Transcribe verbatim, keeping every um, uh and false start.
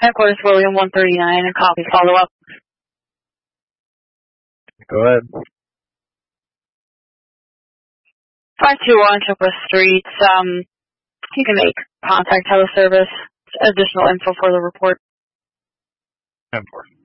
Headquarters William one thirty-nine, a copy follow-up. Go ahead. five two one Chippewa Street. Um, you can make contact teleservice. Additional info for the report. ten four.